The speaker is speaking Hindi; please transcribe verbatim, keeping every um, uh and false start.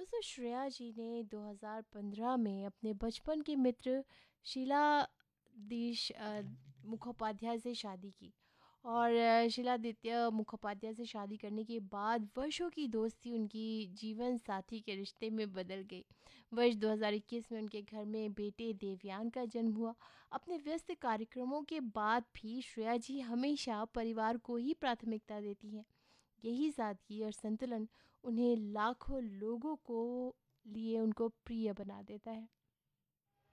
दोस्तों श्रेया जी ने दो हज़ार पंद्रह में अपने बचपन के मित्र शीला दीश अ, मुखोपाध्याय से शादी की। और अ, शीलादित्य मुखोपाध्याय से शादी करने के बाद वर्षों की दोस्ती उनकी जीवन साथी के रिश्ते में बदल गई। वर्ष दो हज़ार इक्कीस में उनके घर में बेटे देवयान का जन्म हुआ। अपने व्यस्त कार्यक्रमों के बाद भी श्रेया जी हमेशा परिवार को ही प्राथमिकता देती हैं। यही सादगी और संतुलन उन्हें लाखों लोगों को लिए उनको प्रिय बना देता है।